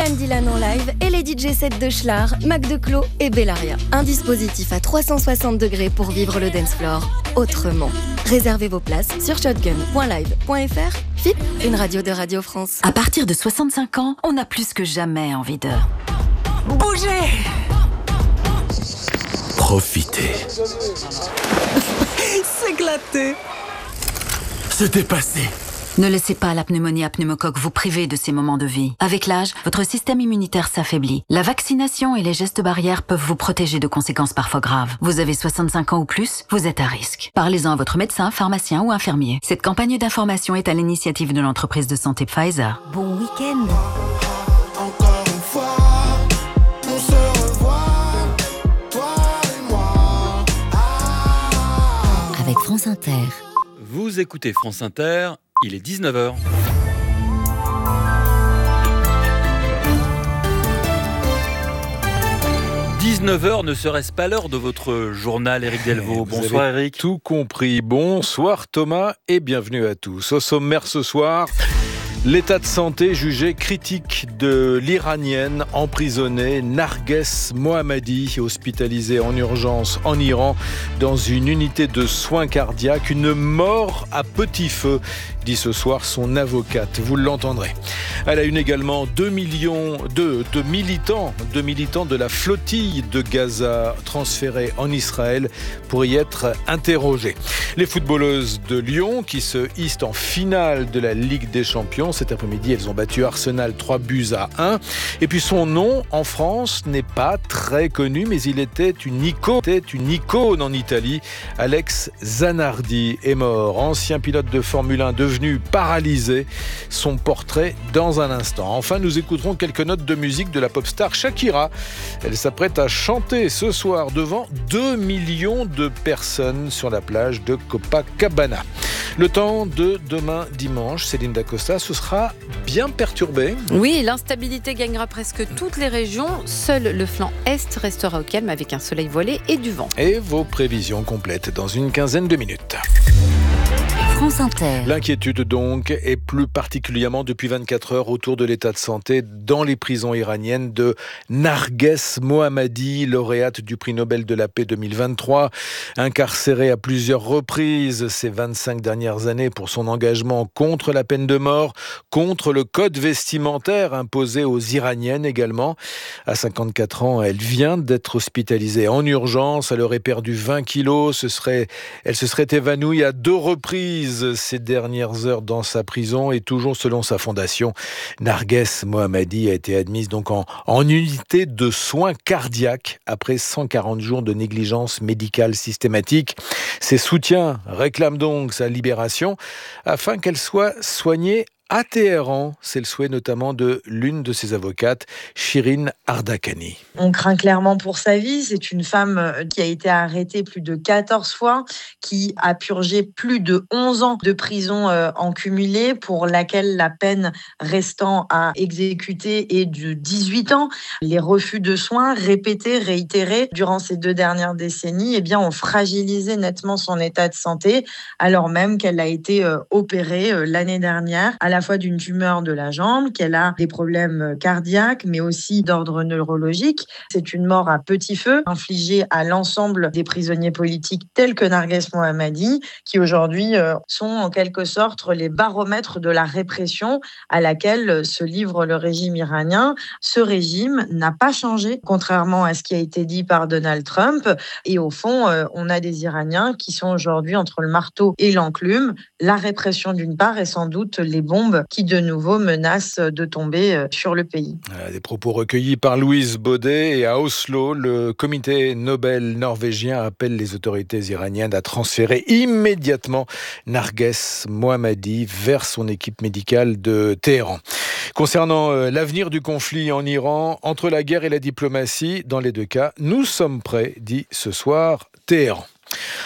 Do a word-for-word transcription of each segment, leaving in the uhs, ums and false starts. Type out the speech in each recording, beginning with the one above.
Ivan Dylan en live et les D J sets de Schlar, Mac DeClos et Bellaria. Un dispositif à trois cent soixante degrés pour vivre le dance floor autrement. Réservez vos places sur shotgun point live point f r. F I P, une radio de Radio France. À partir de soixante-cinq ans, on a plus que jamais envie de bouger. Profiter. S'éclater. Se dépasser. Ne laissez pas la pneumonie à pneumocoque vous priver de ces moments de vie. Avec l'âge, votre système immunitaire s'affaiblit. La vaccination et les gestes barrières peuvent vous protéger de conséquences parfois graves. Vous avez soixante-cinq ans ou plus, vous êtes à risque. Parlez-en à votre médecin, pharmacien ou infirmier. Cette campagne d'information est à l'initiative de l'entreprise de santé Pfizer. Bon week-end. Encore une fois, on se revoit, toi et moi. Ah. Avec France Inter. Vous écoutez France Inter, il est dix-neuf heures. dix-neuf heures, ne serait-ce pas l'heure de votre journal, Éric Delvaux? Vous Bonsoir avez Éric. Tout compris. Bonsoir Thomas et bienvenue à tous. Au sommaire ce soir, l'état de santé jugé critique de l'Iranienne emprisonnée Narges Mohammadi, hospitalisée en urgence en Iran dans une unité de soins cardiaques. Une mort à petit feu, dit ce soir son avocate. Vous l'entendrez. À la une également, deux millions de, de militants, de militants de la flottille de Gaza transférés en Israël pour y être interrogés. Les footballeuses de Lyon qui se hissent en finale de la Ligue des Champions. Cet après-midi, elles ont battu Arsenal trois buts à un. Et puis son nom en France n'est pas très connu, mais il était une icône, était une icône en Italie. Alex Zanardi est mort, ancien pilote de Formule un devenu paralysé. Son portrait dans un instant. Enfin, nous écouterons quelques notes de musique de la pop star Shakira. Elle s'apprête à chanter ce soir devant deux millions de personnes sur la plage de Copacabana. Le temps de demain dimanche, Céline Dacosta, ce sera bien perturbé. Oui, l'instabilité gagnera presque toutes les régions. Seul le flanc est restera au calme avec un soleil voilé et du vent. Et vos prévisions complètes dans une quinzaine de minutes. France Inter. L'inquiétude donc, et plus particulièrement depuis vingt-quatre heures autour de l'état de santé dans les prisons iraniennes de Narges Mohammadi, lauréate du prix Nobel de la paix deux mille vingt-trois, incarcérée à plusieurs reprises ces vingt-cinq dernières années pour son engagement contre la peine de mort, contre le code vestimentaire imposé aux Iraniennes également. À cinquante-quatre ans, elle vient d'être hospitalisée en urgence, elle aurait perdu vingt kilos, ce serait, elle se serait évanouie à deux reprises ces dernières heures dans sa prison et toujours selon sa fondation, Narges Mohammadi a été admise donc en, en unité de soins cardiaques après cent quarante jours de négligence médicale systématique. Ses soutiens réclament donc sa libération afin qu'elle soit soignée à Téhéran. C'est le souhait notamment de l'une de ses avocates, Shirin Ardakani. On craint clairement pour sa vie. C'est une femme qui a été arrêtée plus de quatorze fois, qui a purgé plus de onze ans de prison en cumulé, pour laquelle la peine restant à exécuter est de dix-huit ans. Les refus de soins répétés, réitérés durant ces deux dernières décennies, eh bien, ont fragilisé nettement son état de santé, alors même qu'elle a été opérée l'année dernière à la fois d'une tumeur de la jambe, qu'elle a des problèmes cardiaques, mais aussi d'ordre neurologique. C'est une mort à petit feu infligée à l'ensemble des prisonniers politiques tels que Narges Mohammadi, qui aujourd'hui sont en quelque sorte les baromètres de la répression à laquelle se livre le régime iranien. Ce régime n'a pas changé, contrairement à ce qui a été dit par Donald Trump. Et au fond, on a des Iraniens qui sont aujourd'hui entre le marteau et l'enclume. La répression d'une part et sans doute les bombes qui de nouveau menacent de tomber sur le pays. Des propos recueillis par Louise Baudet, et à Oslo, le comité Nobel norvégien appelle les autorités iraniennes à transférer immédiatement Narges Mohammadi vers son équipe médicale de Téhéran. Concernant euh, l'avenir du conflit en Iran, entre la guerre et la diplomatie, dans les deux cas, nous sommes prêts, dit ce soir Téhéran.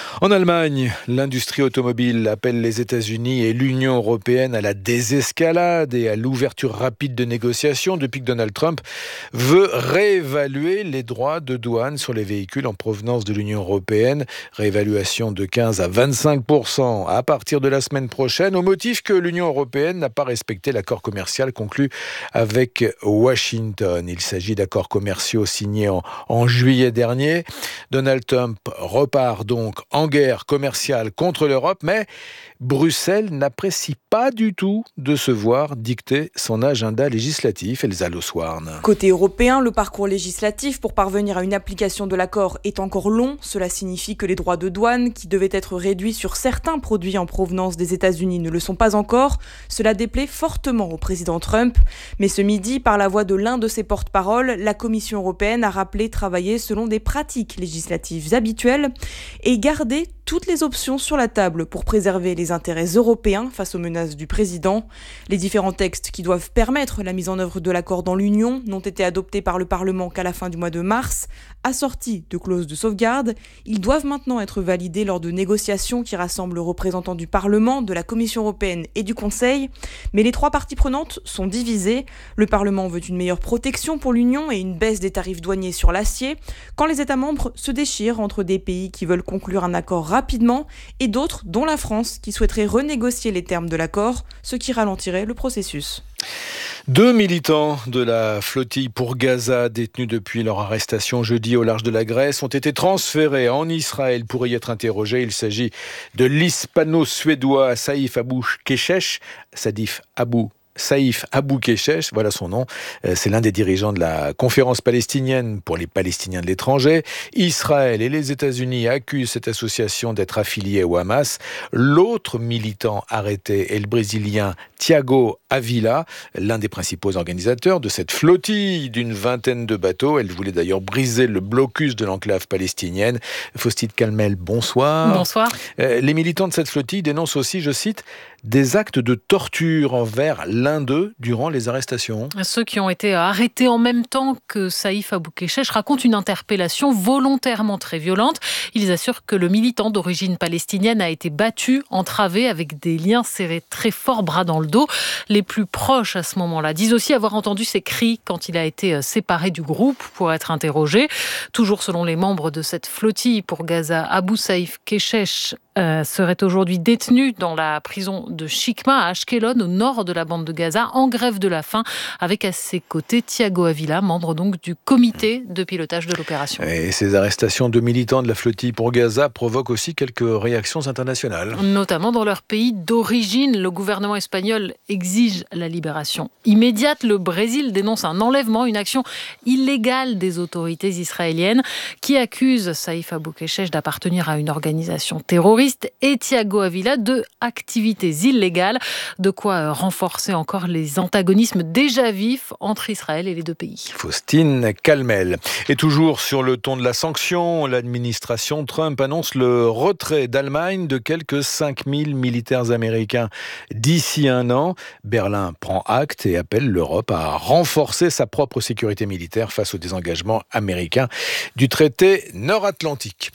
En Allemagne, l'industrie automobile appelle les États-Unis et l'Union européenne à la désescalade et à l'ouverture rapide de négociations depuis que Donald Trump veut réévaluer les droits de douane sur les véhicules en provenance de l'Union européenne. Réévaluation de quinze à vingt-cinq pour cent à partir de la semaine prochaine, au motif que l'Union européenne n'a pas respecté l'accord commercial conclu avec Washington. Il s'agit d'accords commerciaux signés en, en juillet dernier. Donald Trump repart donc en guerre commerciale contre l'Europe, mais Bruxelles n'apprécie pas du tout de se voir dicter son agenda législatif. Elsa Loswarn. Côté européen, le parcours législatif pour parvenir à une application de l'accord est encore long. Cela signifie que les droits de douane, qui devaient être réduits sur certains produits en provenance des États-Unis, ne le sont pas encore. Cela déplaît fortement au président Trump. Mais ce midi, par la voix de l'un de ses porte-parole, la Commission européenne a rappelé travailler selon des pratiques législatives habituelles et garder toutes les options sur la table pour préserver les intérêts européens face aux menaces du président. Les différents textes qui doivent permettre la mise en œuvre de l'accord dans l'Union n'ont été adoptés par le Parlement qu'à la fin du mois de mars. Assortis de clauses de sauvegarde, ils doivent maintenant être validés lors de négociations qui rassemblent les représentants du Parlement, de la Commission européenne et du Conseil. Mais les trois parties prenantes sont divisées. Le Parlement veut une meilleure protection pour l'Union et une baisse des tarifs douaniers sur l'acier, quand les États membres se déchirent entre des pays qui veulent conclure un accord rapidement et d'autres, dont la France, qui souhaiterait renégocier les termes de l'accord, ce qui ralentirait le processus. Deux militants de la flottille pour Gaza, détenus depuis leur arrestation jeudi au large de la Grèce, ont été transférés en Israël pour y être interrogés. Il s'agit de l'hispano-suédois Saïf Abou Keshesh, Sadif Abou Saïf Abou Keshesh, voilà son nom. C'est l'un des dirigeants de la conférence palestinienne pour les Palestiniens de l'étranger. Israël et les États-Unis accusent cette association d'être affiliée au Hamas. L'autre militant arrêté est le Brésilien Thiago Avila, l'un des principaux organisateurs de cette flottille d'une vingtaine de bateaux. Elle voulait d'ailleurs briser le blocus de l'enclave palestinienne. Faustine Calmel, bonsoir. Bonsoir. Euh, les militants de cette flottille dénoncent aussi, je cite, des actes de torture envers l'un d'eux durant les arrestations. Ceux qui ont été arrêtés en même temps que Saïf Abou Keshesh racontent une interpellation volontairement très violente. Ils assurent que le militant d'origine palestinienne a été battu, entravé avec des liens serrés très forts, bras dans le dos. Les plus proches à ce moment-là disent aussi avoir entendu ses cris quand il a été séparé du groupe pour être interrogé. Toujours selon les membres de cette flottille pour Gaza, Abou Saïf Keshesh Euh, serait aujourd'hui détenu dans la prison de Shikma à Ashkelon, au nord de la bande de Gaza, en grève de la faim, avec à ses côtés Thiago Avila, membre donc du comité de pilotage de l'opération. Et ces arrestations de militants de la flottille pour Gaza provoquent aussi quelques réactions internationales. Notamment dans leur pays d'origine. Le gouvernement espagnol exige la libération immédiate. Le Brésil dénonce un enlèvement, une action illégale des autorités israéliennes qui accusent Saïf Abou Keshesh d'appartenir à une organisation terroriste et Thiago Avila de activités illégales, de quoi renforcer encore les antagonismes déjà vifs entre Israël et les deux pays. Faustine Calmel. Et toujours sur le ton de la sanction, l'administration Trump annonce le retrait d'Allemagne de quelques cinq mille militaires américains d'ici un an. Berlin prend acte et appelle l'Europe à renforcer sa propre sécurité militaire face au désengagement américain du traité nord-atlantique.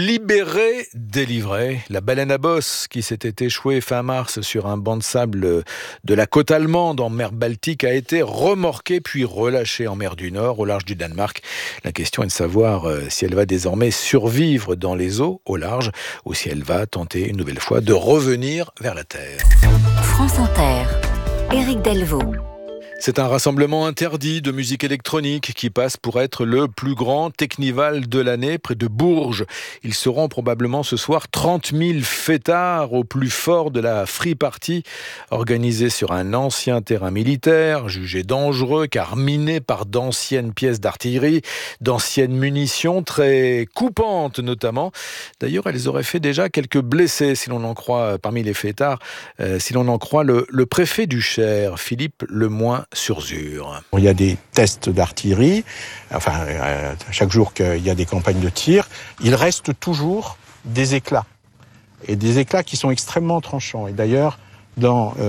Libéré, délivré. La baleine à bosse qui s'était échouée fin mars sur un banc de sable de la côte allemande en mer Baltique a été remorquée puis relâchée en mer du Nord au large du Danemark. La question est de savoir si elle va désormais survivre dans les eaux au large ou si elle va tenter une nouvelle fois de revenir vers la terre. France Inter, Éric Delvaux. C'est un rassemblement interdit de musique électronique qui passe pour être le plus grand Technival de l'année près de Bourges. Ils seront probablement ce soir trente mille fêtards au plus fort de la Free Party, organisée sur un ancien terrain militaire, jugé dangereux car miné par d'anciennes pièces d'artillerie, d'anciennes munitions très coupantes notamment. D'ailleurs, elles auraient fait déjà quelques blessés, si l'on en croit, parmi les fêtards, euh, si l'on en croit le, le préfet du Cher, Philippe Lemoyne Surzur. Il y a des tests d'artillerie, enfin, euh, chaque jour qu'il y a des campagnes de tir, il reste toujours des éclats. Et des éclats qui sont extrêmement tranchants. Et d'ailleurs, dans euh,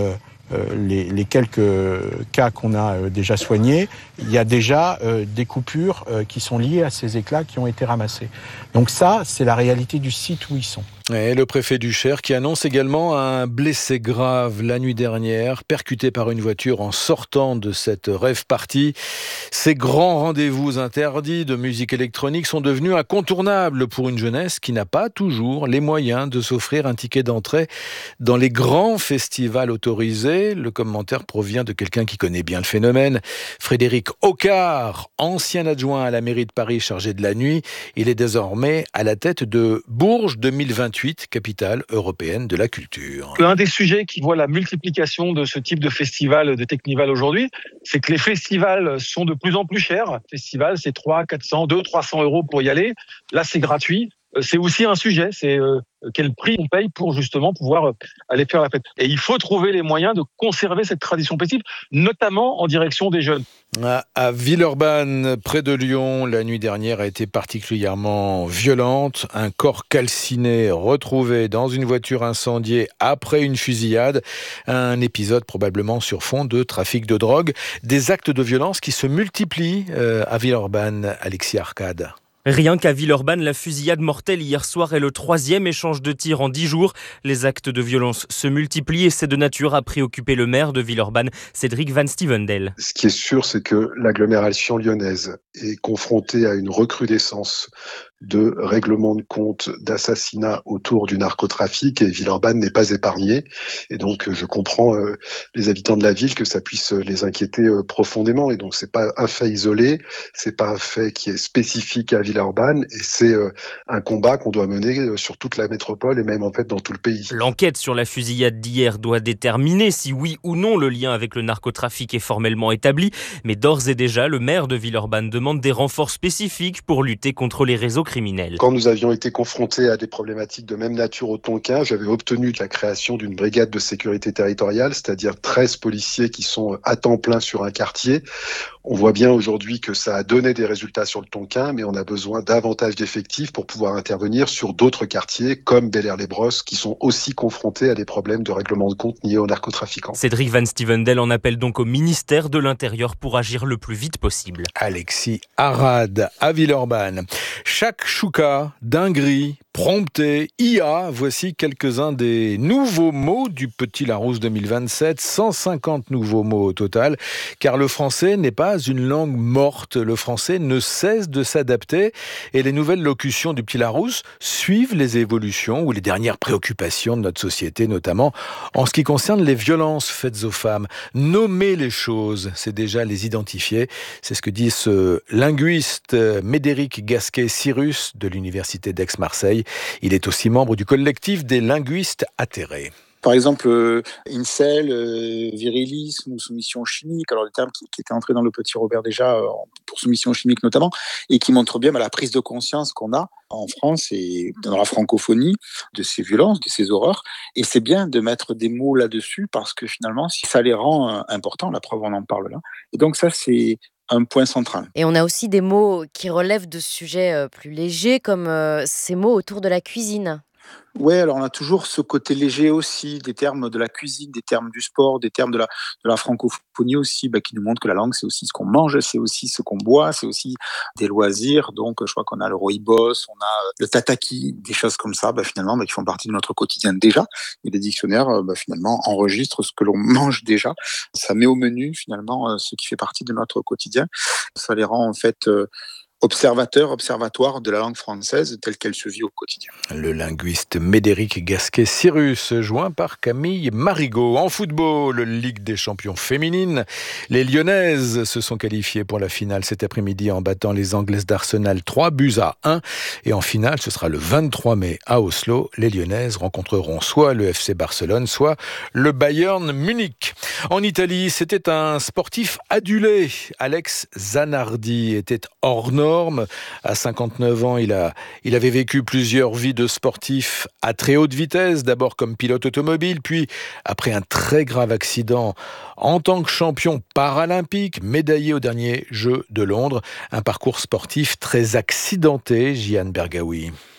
euh, les, les quelques cas qu'on a euh, déjà soignés, il y a déjà euh, des coupures euh, qui sont liées à ces éclats qui ont été ramassés. Donc ça, c'est la réalité du site où ils sont. Et le préfet du Cher qui annonce également un blessé grave la nuit dernière, percuté par une voiture en sortant de cette rave party. Ces grands rendez-vous interdits de musique électronique sont devenus incontournables pour une jeunesse qui n'a pas toujours les moyens de s'offrir un ticket d'entrée dans les grands festivals autorisés. Le commentaire provient de quelqu'un qui connaît bien le phénomène. Frédéric Ocard, ancien adjoint à la mairie de Paris chargé de la nuit, il est désormais à la tête de Bourges deux mille vingt-huit, capitale européenne de la culture. Un des sujets qui voit la multiplication de ce type de festival, de Technival aujourd'hui, c'est que les festivals sont de plus en plus chers. Festival, c'est trois cents, quatre cents, deux cents, trois cents euros pour y aller. Là, c'est gratuit. C'est aussi un sujet, c'est euh, quel prix on paye pour justement pouvoir euh, aller faire la fête. Et il faut trouver les moyens de conserver cette tradition festive, notamment en direction des jeunes. À, à Villeurbanne, près de Lyon, la nuit dernière a été particulièrement violente. Un corps calciné retrouvé dans une voiture incendiée après une fusillade. Un épisode probablement sur fond de trafic de drogue. Des actes de violence qui se multiplient euh, à Villeurbanne, Alexis Arcade. Rien qu'à Villeurbanne, la fusillade mortelle hier soir est le troisième échange de tirs en dix jours. Les actes de violence se multiplient et c'est de nature à préoccuper le maire de Villeurbanne, Cédric Van Stevendel. Ce qui est sûr, c'est que l'agglomération lyonnaise est confrontée à une recrudescence de règlements de compte, d'assassinats autour du narcotrafic, et Villeurbanne n'est pas épargnée. Et donc, je comprends euh, les habitants de la ville que ça puisse les inquiéter euh, profondément. Et donc, c'est pas un fait isolé, c'est pas un fait qui est spécifique à Villeurbanne, et c'est euh, un combat qu'on doit mener euh, sur toute la métropole et même en fait dans tout le pays. L'enquête sur la fusillade d'hier doit déterminer si oui ou non le lien avec le narcotrafic est formellement établi. Mais d'ores et déjà, le maire de Villeurbanne demande des renforts spécifiques pour lutter contre les réseaux criminels. Quand nous avions été confrontés à des problématiques de même nature au Tonkin, j'avais obtenu la création d'une brigade de sécurité territoriale, c'est-à-dire treize policiers qui sont à temps plein sur un quartier. On voit bien aujourd'hui que ça a donné des résultats sur le Tonkin, mais on a besoin davantage d'effectifs pour pouvoir intervenir sur d'autres quartiers comme Bel-Air-les-Brosses qui sont aussi confrontés à des problèmes de règlement de compte liés aux narcotrafiquants. Cédric Van Stevendel en appelle donc au ministère de l'Intérieur pour agir le plus vite possible. Alexis Arad à Villeurbanne. Chaque chouka, dinguerie, prompté, I A, voici quelques-uns des nouveaux mots du Petit Larousse deux mille vingt-sept. cent cinquante nouveaux mots au total, car le français n'est pas une langue morte. Le français ne cesse de s'adapter et les nouvelles locutions du Petit Larousse suivent les évolutions ou les dernières préoccupations de notre société, notamment en ce qui concerne les violences faites aux femmes. Nommer les choses, c'est déjà les identifier. C'est ce que dit ce linguiste Médéric Gasquet-Cyrus de l'Université d'Aix-Marseille. Il est aussi membre du collectif des linguistes atterrés. Par exemple, euh, incel, euh, virilisme ou soumission chimique, alors les termes qui, qui étaient entrés dans le Petit Robert déjà, euh, pour soumission chimique notamment, et qui montrent bien bah, la prise de conscience qu'on a en France et dans la francophonie de ces violences, de ces horreurs. Et c'est bien de mettre des mots là-dessus parce que finalement, ça les rend euh, importants, la preuve on en parle là. Et donc ça, c'est un point central. Et on a aussi des mots qui relèvent de sujets euh, plus légers, comme euh, ces mots autour de la cuisine. Oui, alors on a toujours ce côté léger aussi, des termes de la cuisine, des termes du sport, des termes de la, de la francophonie aussi, bah, qui nous montrent que la langue, c'est aussi ce qu'on mange, c'est aussi ce qu'on boit, c'est aussi des loisirs. Donc, je crois qu'on a le rooibos, on a le tataki, des choses comme ça, bah, finalement, bah, qui font partie de notre quotidien déjà. Et les dictionnaires, bah, finalement, enregistrent ce que l'on mange déjà. Ça met au menu, finalement, ce qui fait partie de notre quotidien. Ça les rend, en fait... Euh, observateur, observatoire de la langue française telle qu'elle se vit au quotidien. Le linguiste Médéric Gasquet-Cyrus, joint par Camille Marigot. En football, Ligue des champions féminines, les Lyonnaises se sont qualifiées pour la finale cet après-midi en battant les Anglaises d'Arsenal trois buts à un. Et en finale, ce sera le vingt-trois mai à Oslo. Les Lyonnaises rencontreront soit le F C Barcelone, soit le Bayern Munich. En Italie, c'était un sportif adulé. Alex Zanardi était hors norme. À cinquante-neuf ans, il, a, il avait vécu plusieurs vies de sportif à très haute vitesse, d'abord comme pilote automobile, puis après un très grave accident en tant que champion paralympique, médaillé aux derniers Jeux de Londres. Un parcours sportif très accidenté, Jian Bergaoui.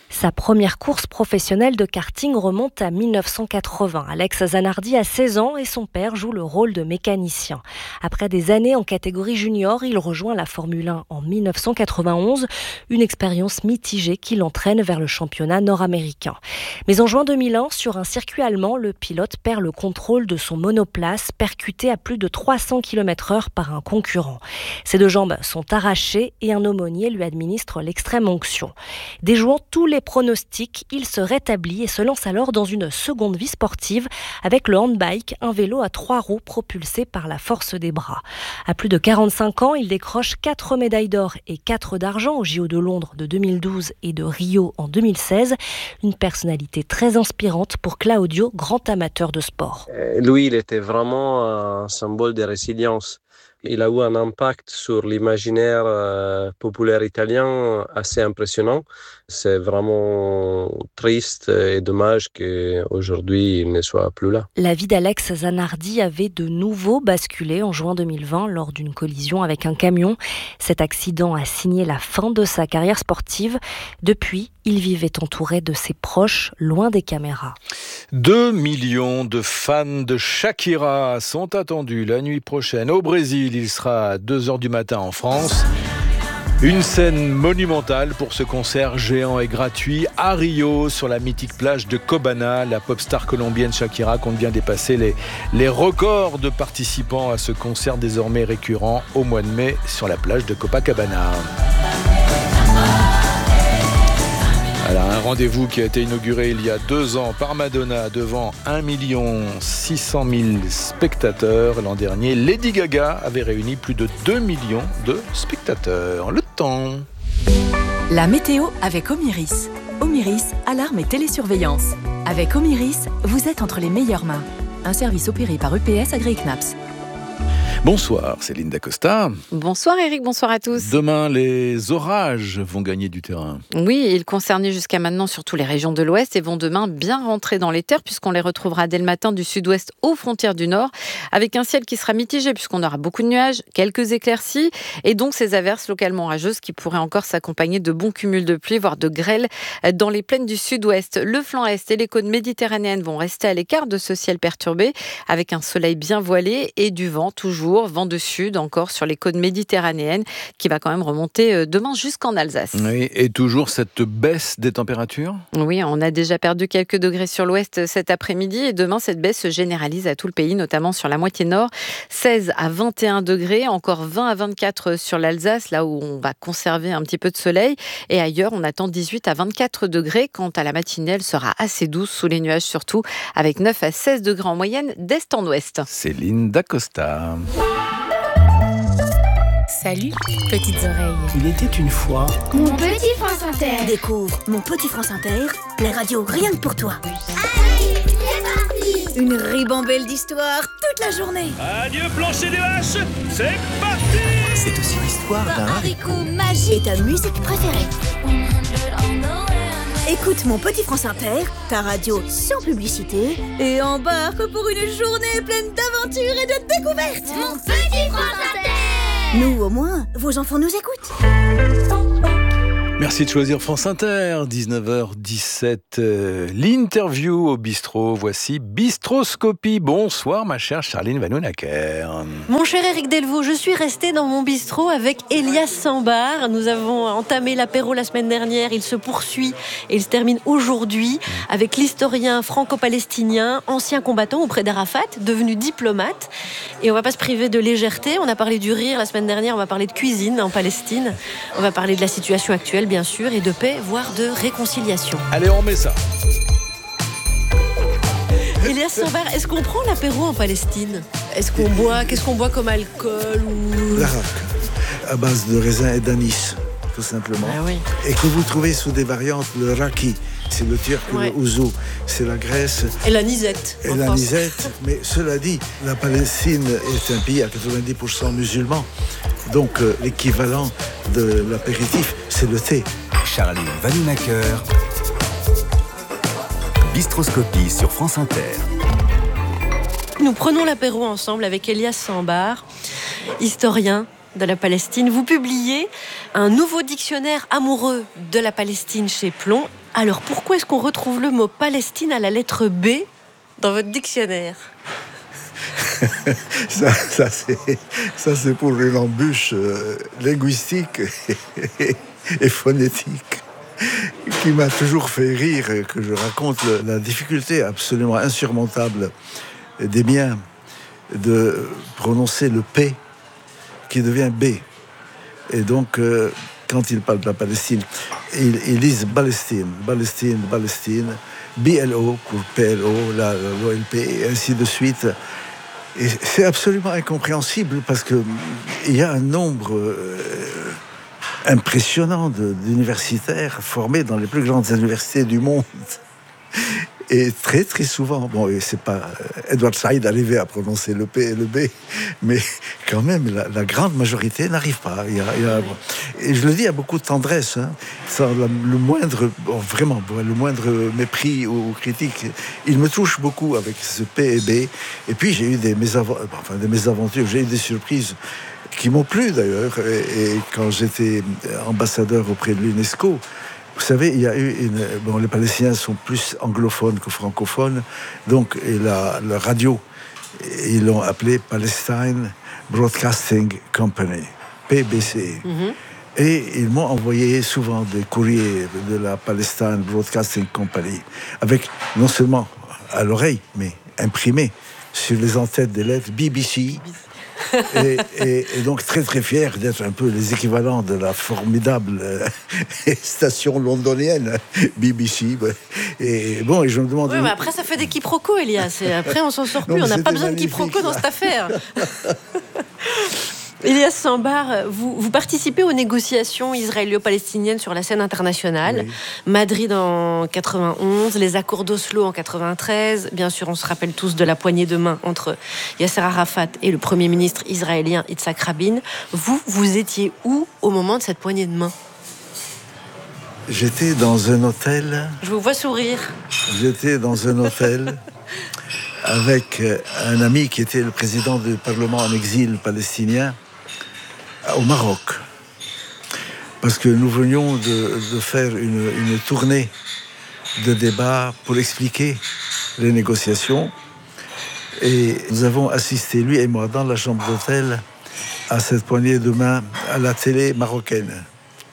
Sa première course professionnelle de karting remonte à mille neuf cent quatre-vingts. Alex Zanardi a seize ans et son père joue le rôle de mécanicien. Après des années en catégorie junior, il rejoint la Formule un en mille neuf cent quatre-vingt-onze, une expérience mitigée qui l'entraîne vers le championnat nord-américain. Mais en juin deux mille un, sur un circuit allemand, le pilote perd le contrôle de son monoplace, percuté à plus de trois cents kilomètres heure par un concurrent. Ses deux jambes sont arrachées et un aumônier lui administre l'extrême onction. Déjouant tous les pronostics, il se rétablit et se lance alors dans une seconde vie sportive avec le handbike, un vélo à trois roues propulsé par la force des bras. À plus de quarante-cinq ans, il décroche quatre médailles d'or et quatre d'argent aux J O de Londres de deux mille douze et de Rio en deux mille seize. Une personnalité très inspirante pour Claudio, grand amateur de sport. Lui, il était vraiment un symbole de résilience. Il a eu un impact sur l'imaginaire euh, populaire italien assez impressionnant. C'est vraiment triste et dommage qu'aujourd'hui il ne soit plus là. La vie d'Alex Zanardi avait de nouveau basculé en juin deux mille vingt lors d'une collision avec un camion. Cet accident a signé la fin de sa carrière sportive. Depuis, il vivait entouré de ses proches, loin des caméras. Deux millions de fans de Shakira sont attendus la nuit prochaine au Brésil. Il sera à deux heures du matin en France. Une scène monumentale pour ce concert géant et gratuit à Rio, sur la mythique plage de Copacabana. La pop star colombienne Shakira compte bien dépasser les, les records de participants à ce concert désormais récurrent au mois de mai sur la plage de Copacabana. Alors, un rendez-vous qui a été inauguré il y a deux ans par Madonna devant un million six cent mille spectateurs. L'an dernier, Lady Gaga avait réuni plus de deux millions de spectateurs. Le temps. La météo avec Omiris. Omiris, alarme et télésurveillance. Avec Omiris, vous êtes entre les meilleures mains. Un service opéré par E P S Agri-Knaps. Bonsoir Céline Dacosta. Bonsoir Eric, bonsoir à tous. Demain, les orages vont gagner du terrain. Oui, ils concernaient jusqu'à maintenant surtout les régions de l'Ouest et vont demain bien rentrer dans les terres puisqu'on les retrouvera dès le matin du Sud-Ouest aux frontières du Nord, avec un ciel qui sera mitigé puisqu'on aura beaucoup de nuages, quelques éclaircies et donc ces averses localement orageuses qui pourraient encore s'accompagner de bons cumuls de pluie, voire de grêle dans les plaines du Sud-Ouest. Le flanc Est et les côtes méditerranéennes vont rester à l'écart de ce ciel perturbé avec un soleil bien voilé et du vent toujours. Vent de sud encore sur les côtes méditerranéennes qui va quand même remonter demain jusqu'en Alsace. Oui, et toujours cette baisse des températures ? Oui, on a déjà perdu quelques degrés sur l'ouest cet après-midi et demain cette baisse se généralise à tout le pays, notamment sur la moitié nord. seize à vingt et un degrés, encore vingt à vingt-quatre sur l'Alsace, là où on va conserver un petit peu de soleil. Et ailleurs, on attend dix-huit à vingt-quatre degrés. Quant à la matinée, elle sera assez douce sous les nuages surtout, avec neuf à seize degrés en moyenne d'est en ouest. Céline Dacosta. Salut, petites oreilles. Il était une fois... Mon petit France Inter. Découvre Mon petit France Inter, la radio rien que pour toi. Allez, c'est parti. Une ribambelle d'histoires toute la journée. Adieu plancher des vaches, c'est parti. C'est aussi l'histoire d'un haricot magique. Et ta musique préférée. Écoute Mon petit France Inter, ta radio sans publicité, et embarque pour une journée pleine d'aventures et de découvertes. Mon petit France Inter. Nous, au moins, vos enfants nous écoutent. Merci de choisir France Inter, dix-neuf heures dix-sept. Euh, l'interview au bistrot, voici Bistroscopie. Bonsoir ma chère Charline Vanhoenacker. Mon cher Eric Delvaux, je suis restée dans mon bistrot avec Elias Sambar. Nous avons entamé l'apéro la semaine dernière, il se poursuit et il se termine aujourd'hui avec l'historien franco-palestinien, ancien combattant auprès d'Arafat, devenu diplomate. Et on va pas se priver de légèreté, on a parlé du rire la semaine dernière, on va parler de cuisine en Palestine, on va parler de la situation actuelle bien sûr, et de paix, voire de réconciliation. Allez, on met ça. Elias Sambar, est-ce qu'on prend l'apéro en Palestine ? Est-ce qu'on boit ? Qu'est-ce qu'on boit comme alcool ou... L'arak, à base de raisin et d'anis, tout simplement. Ah oui. Et que vous trouvez sous des variantes, le raki, c'est le turc, ouais. Le ouzou, c'est la Grèce. Et la nisette. Et la nisette. Mais cela dit, la Palestine est un pays à quatre-vingt-dix pour cent musulman. Donc euh, l'équivalent de l'apéritif, c'est le thé. Charline Vanhoenacker. Bistroscopie sur France Inter. Nous prenons l'apéro ensemble avec Elias Sambar, historien de la Palestine. Vous publiez un nouveau dictionnaire amoureux de la Palestine chez Plomb. Alors pourquoi est-ce qu'on retrouve le mot Palestine à la lettre B dans votre dictionnaire? ça, ça, c'est, ça, c'est pour une embûche euh, linguistique et, et phonétique qui m'a toujours fait rire, que je raconte le, la difficulté absolument insurmontable des miens de prononcer le P qui devient B. Et donc, euh, quand ils parlent de la Palestine, ils, ils disent Palestine, Palestine, Palestine, B L O pour P L O, là, l'O L P, et ainsi de suite. Et c'est absolument incompréhensible parce qu'il y a un nombre euh, impressionnant de, d'universitaires formés dans les plus grandes universités du monde. Et très très souvent, bon, et c'est pas Edward Said arrivé à prononcer le P et le B, mais quand même, la, la grande majorité n'arrive pas. Il y a, il y a, et je le dis à beaucoup de tendresse, hein, sans la, le moindre, bon, vraiment, le moindre mépris ou, ou critique. Il me touche beaucoup avec ce P et B. Et puis j'ai eu des, mésav- enfin, des mésaventures, j'ai eu des surprises qui m'ont plu d'ailleurs. Et, et quand j'étais ambassadeur auprès de l'UNESCO, vous savez, il y a eu une... Bon, les Palestiniens sont plus anglophones que francophones, donc et la, la radio, ils l'ont appelée Palestine Broadcasting Company, P B C. Mm-hmm. Et ils m'ont envoyé souvent des courriers de la Palestine Broadcasting Company, avec non seulement à l'oreille, mais imprimés sur les en-têtes des lettres B B C. Et, et, et donc très très fier d'être un peu les équivalents de la formidable euh, station londonienne B B C. Et bon, et je me demande. Oui, mais après ça fait des quiproquos, Elias. Et après on s'en sort plus. Non, on n'a pas besoin de quiproquos dans cette affaire. Elias Sambar, vous, vous participez aux négociations israélo-palestiniennes sur la scène internationale. Oui. Madrid en quatre-vingt-onze, les accords d'Oslo en quatre-vingt-treize. Bien sûr, on se rappelle tous de la poignée de main entre Yasser Arafat et le Premier ministre israélien Yitzhak Rabin. Vous, vous étiez où au moment de cette poignée de main ? J'étais dans un hôtel. Je vous vois sourire. J'étais dans un hôtel avec un ami qui était le président du Parlement en exil palestinien au Maroc, parce que nous venions de, de faire une, une tournée de débats pour expliquer les négociations, et nous avons assisté, lui et moi, dans la chambre d'hôtel, à cette poignée de main à la télé marocaine.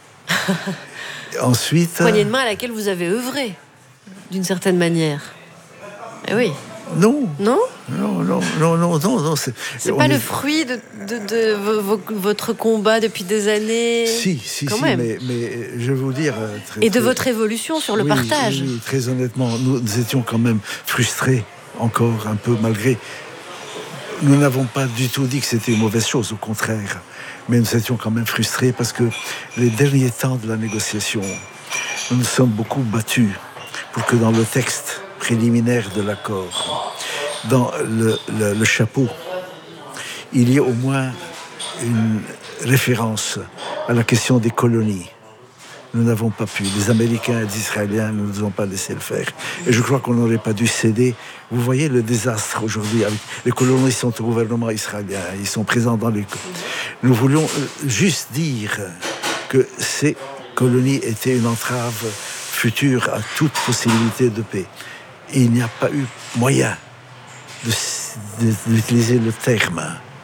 Ensuite, poignée de main à laquelle vous avez œuvré, d'une certaine manière. Eh oui. Non. Non Non, non, non, non, non, non. C'est, c'est pas est... le fruit de, de, de, de votre combat depuis des années. Si, si, quand si, même. Mais, mais je vais vous dire. Très, Et de très... votre évolution sur le oui, partage. Oui, très honnêtement, nous, nous étions quand même frustrés, encore un peu, malgré. Nous n'avons pas du tout dit que c'était une mauvaise chose, au contraire. Mais nous étions quand même frustrés parce que les derniers temps de la négociation, nous nous sommes beaucoup battus pour que dans le texte préliminaire de l'accord, dans le, le, le chapeau, il y a au moins une référence à la question des colonies. Nous n'avons pas pu. Les Américains et les Israéliens ne nous ont pas laissé le faire. Et je crois qu'on n'aurait pas dû céder. Vous voyez le désastre aujourd'hui. Les colonies sont au gouvernement israélien. Ils sont présents dans les... Nous voulions juste dire que ces colonies étaient une entrave future à toute possibilité de paix. Et il n'y a pas eu moyen de, de, d'utiliser le terme.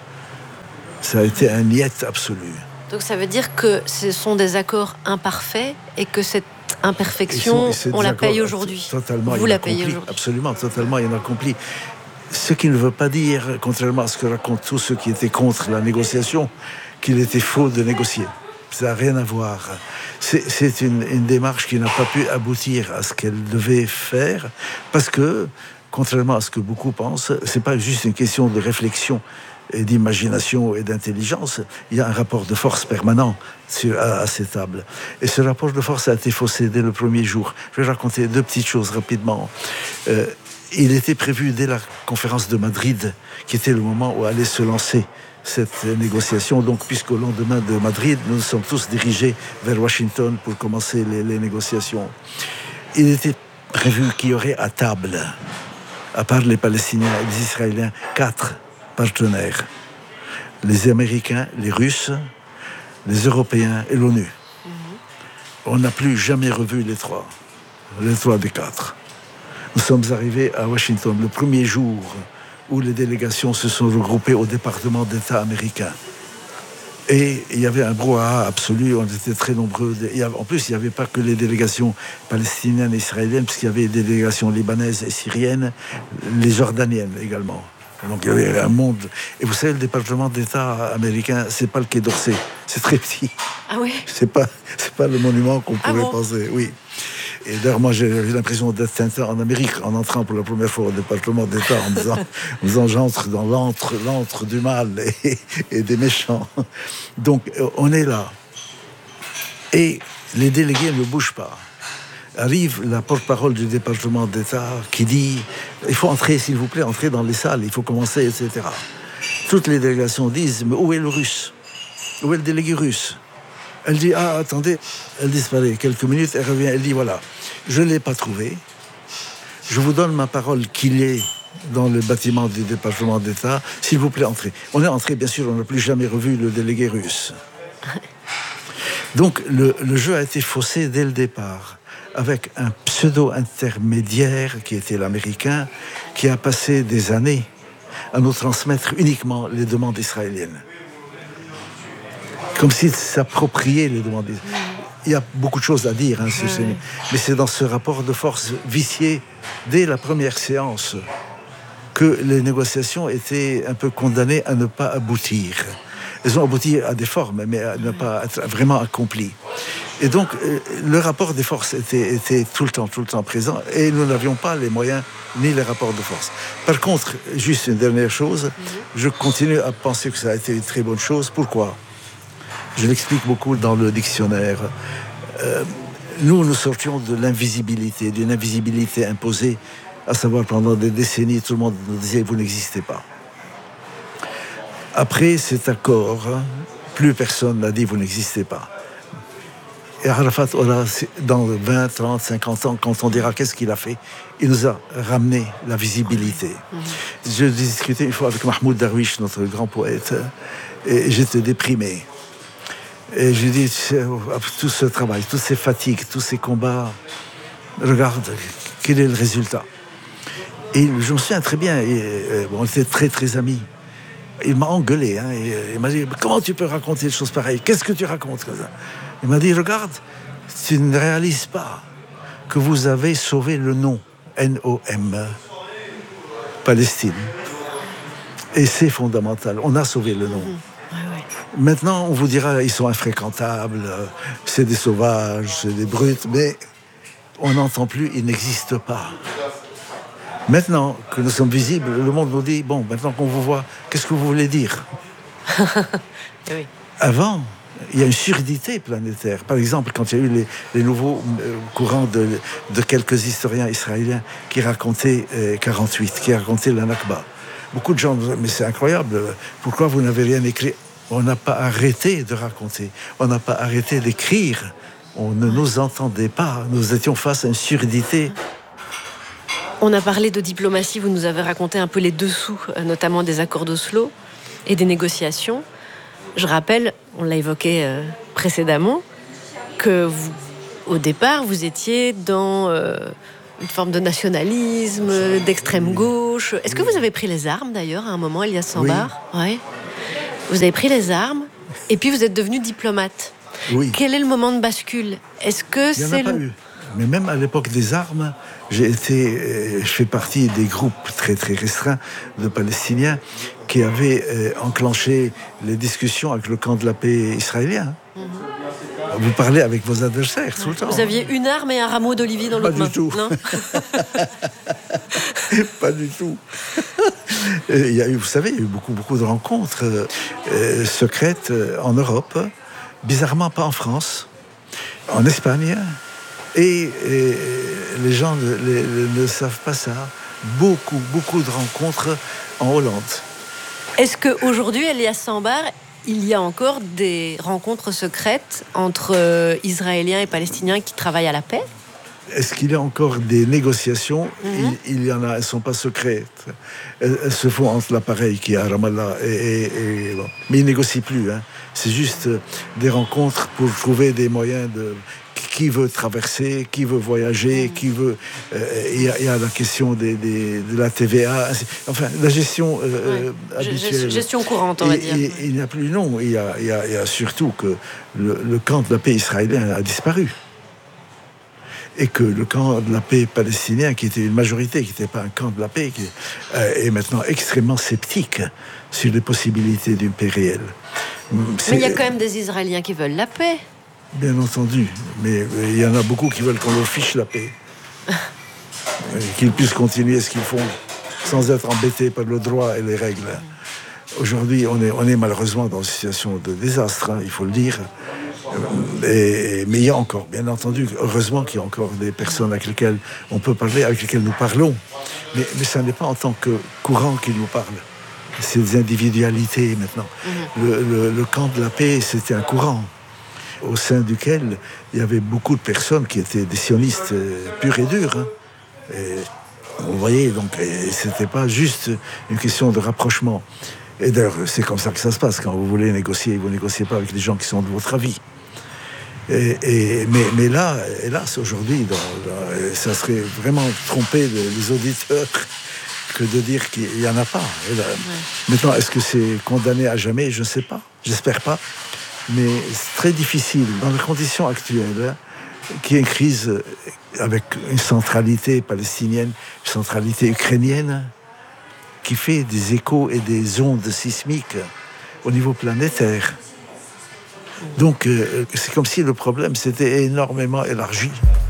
Ça a été un niet absolu. Donc ça veut dire que ce sont des accords imparfaits et que cette imperfection, sont, on la paye aujourd'hui. Totalement, vous la payez aujourd'hui. Absolument, totalement, il y en a accompli. Ce qui ne veut pas dire, contrairement à ce que racontent tous ceux qui étaient contre la négociation, qu'il était faux de négocier. Ça n'a rien à voir. C'est, c'est une, une démarche qui n'a pas pu aboutir à ce qu'elle devait faire, parce que, contrairement à ce que beaucoup pensent, c'est pas juste une question de réflexion et d'imagination et d'intelligence. Il y a un rapport de force permanent sur, à, à ces tables. Et ce rapport de force a été faussé dès le premier jour. Je vais raconter deux petites choses rapidement. Euh, il était prévu dès la conférence de Madrid, qui était le moment où allait se lancer cette négociation. Donc, puisqu'au lendemain de Madrid, nous nous sommes tous dirigés vers Washington pour commencer les, les négociations. Il était prévu qu'il y aurait à table, à part les Palestiniens et les Israéliens, quatre partenaires. Les Américains, les Russes, les Européens et l'ONU. Mm-hmm. On n'a plus jamais revu les trois. les trois des quatre. Nous sommes arrivés à Washington le premier jour où les délégations se sont regroupées au département d'État américain. Et il y avait un brouhaha absolu, on était très nombreux. En plus, il n'y avait pas que les délégations palestiniennes et israéliennes, puisqu'il y avait des délégations libanaises et syriennes, les jordaniennes également. Donc il y avait un monde. Et vous savez, le département d'État américain, c'est pas le Quai d'Orsay, c'est très petit. Ah oui. C'est pas, c'est pas le monument qu'on Ah pourrait bon penser, oui. Et d'ailleurs, moi, j'ai eu l'impression d'être Tintin en Amérique, en entrant pour la première fois au département d'État, en disant, en disant j'entre dans l'antre, l'antre du mal et, et des méchants. Donc, on est là. Et les délégués ne bougent pas. Arrive la porte-parole du département d'État qui dit « Il faut entrer, s'il vous plaît, entrer dans les salles, il faut commencer, et cetera » Toutes les délégations disent « Mais où est le russe ? Où est le délégué russe ?» Elle dit « Ah, attendez », elle disparaît. Quelques minutes, elle revient, elle dit « Voilà, je ne l'ai pas trouvé. Je vous donne ma parole qu'il est dans le bâtiment du département d'État. S'il vous plaît, entrez. » On est entré, bien sûr, on n'a plus jamais revu le délégué russe. Donc, le, le jeu a été faussé dès le départ, avec un pseudo-intermédiaire qui était l'Américain, qui a passé des années à nous transmettre uniquement les demandes israéliennes. Comme s'il s'appropriait les demandes. Il y a beaucoup de choses à dire, hein, c'est, c'est, mais c'est dans ce rapport de force vicié, dès la première séance, que les négociations étaient un peu condamnées à ne pas aboutir. Elles ont abouti à des formes, mais à ne pas être vraiment accomplies. Et donc, le rapport des forces était, était tout le temps, tout le temps présent, et nous n'avions pas les moyens ni les rapports de force. Par contre, juste une dernière chose, je continue à penser que ça a été une très bonne chose. Pourquoi ? Je l'explique beaucoup dans le dictionnaire. Euh, nous, nous sortions de l'invisibilité, d'une invisibilité imposée, à savoir pendant des décennies, tout le monde nous disait « vous n'existez pas ». Après cet accord, plus personne n'a dit « vous n'existez pas ». Et Arafat, dans vingt, trente, cinquante ans, quand on dira qu'est-ce qu'il a fait, il nous a ramené la visibilité. Mmh. Je discutais une fois avec Mahmoud Darwish, notre grand poète, et j'étais déprimé. Et je lui ai dit, tout ce travail, toutes ces fatigues, tous ces combats, regarde, quel est le résultat? Et je me souviens très bien, et, bon, on était très très amis. Il m'a engueulé, hein, et, il m'a dit, comment tu peux raconter des choses pareilles? Qu'est-ce que tu racontes comme ça? Il m'a dit, regarde, tu ne réalises pas que vous avez sauvé le nom, N O M, Palestine. Et c'est fondamental, on a sauvé le nom. Mmh. Ouais, ouais. Maintenant, on vous dira, ils sont infréquentables, c'est des sauvages, c'est des brutes, mais on n'entend plus, ils n'existent pas. Maintenant que nous sommes visibles, le monde nous dit, bon, maintenant qu'on vous voit, qu'est-ce que vous voulez dire? Oui. Avant, il y a une surdité planétaire. Par exemple, quand il y a eu les, les nouveaux euh, courants de, de quelques historiens israéliens qui racontaient euh, quarante-huit, qui racontaient la Nakba. Beaucoup de gens nous disent, mais c'est incroyable, pourquoi vous n'avez rien écrit? On n'a pas arrêté de raconter, on n'a pas arrêté d'écrire, on ne nous entendait pas, nous étions face à une surdité. On a parlé de diplomatie, vous nous avez raconté un peu les dessous, notamment des accords d'Oslo et des négociations. Je rappelle, on l'a évoqué euh, précédemment, que vous, au départ, vous étiez dans euh, une forme de nationalisme, d'extrême gauche. Est-ce que vous avez pris les armes, d'ailleurs, à un moment, Elias Sambar? Oui. Ouais. Vous avez pris les armes, et puis vous êtes devenu diplomate. Oui. Quel est le moment de bascule? Est-ce que Il y en c'est a pas le... eu. Mais même à l'époque des armes, j'ai été, je fais partie des groupes très très restreints de Palestiniens qui avaient euh, enclenché les discussions avec le camp de la paix israélien. Mmh. Vous parlez avec vos adversaires tout le temps. Vous aviez une arme et un rameau d'olivier dans l'autre main. Pas du tout. Non. Pas du tout. Il y a eu, vous savez, il y a eu beaucoup beaucoup de rencontres euh, secrètes en Europe, bizarrement pas en France, en Espagne. Et, et les gens ne, les, ne savent pas ça. Beaucoup, beaucoup de rencontres en Hollande. Est-ce qu'aujourd'hui, Elias Sambar, il y a encore des rencontres secrètes entre euh, Israéliens et Palestiniens qui travaillent à la paix? Est-ce qu'il y a encore des négociations? Mm-hmm. il, il y en a, elles ne sont pas secrètes. Elles, elles se font entre l'appareil qui est à Ramallah et... et, et bon. Mais ils ne négocient plus. Hein. C'est juste des rencontres pour trouver des moyens de... qui veut traverser, qui veut voyager, qui veut... Euh, il, y a, il y a la question des, des, de la T V A, enfin, la gestion euh, ouais. habituelle. Gestion courante, on va et, dire. Et, il n'y a plus, non. Il y a, il y a, il y a surtout que le, le camp de la paix israélien a disparu. Et que le camp de la paix palestinien, qui était une majorité, qui n'était pas un camp de la paix, qui euh, est maintenant extrêmement sceptique sur les possibilités d'une paix réelle. C'est... Mais il y a quand même des Israéliens qui veulent la paix. Bien entendu, mais il y en a beaucoup qui veulent qu'on leur fiche la paix. Qu'ils puissent continuer ce qu'ils font sans être embêtés par le droit et les règles. Aujourd'hui, on est, on est malheureusement dans une situation de désastre, hein, il faut le dire. Et, mais il y a encore, bien entendu, heureusement qu'il y a encore des personnes avec lesquelles on peut parler, avec lesquelles nous parlons. Mais, mais ça n'est pas en tant que courant qu'ils nous parlent. C'est des individualités maintenant. Mmh. Le, le, le camp de la paix, c'était un courant au sein duquel il y avait beaucoup de personnes qui étaient des sionistes purs et durs. Hein. Et vous voyez, donc, c'était pas juste une question de rapprochement. Et d'ailleurs, c'est comme ça que ça se passe. Quand vous voulez négocier, vous ne négociez pas avec des gens qui sont de votre avis. Et, et, mais, mais là, hélas, aujourd'hui, dans, dans, ça serait vraiment tromper les auditeurs que de dire qu'il n'y en a pas. Et là, ouais. Maintenant, est-ce que c'est condamné à jamais? Je ne sais pas. J'espère pas. Mais c'est très difficile, dans les conditions actuelles, hein, qu'il y ait une crise avec une centralité palestinienne, une centralité ukrainienne, qui fait des échos et des ondes sismiques au niveau planétaire. Donc, euh, c'est comme si le problème s'était énormément élargi.